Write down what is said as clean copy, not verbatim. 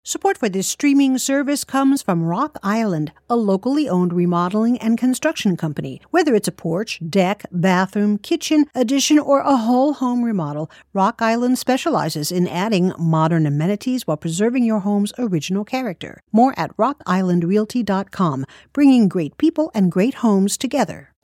Support for this streaming service comes from Rock Island, a locally owned remodeling and construction company. Whether it's a porch, deck, bathroom, kitchen, addition, or a whole home remodel, Rock Island specializes in adding modern amenities while preserving your home's original character. More at rockislandrealty.com, bringing great people and great homes together.